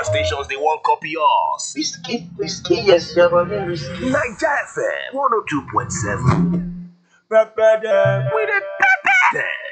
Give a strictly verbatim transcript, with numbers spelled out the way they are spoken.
stations they won't copy us. Risky, risky, yes, you're running risky. Naija F M one oh two point seven. Pepper them. We the pepper them.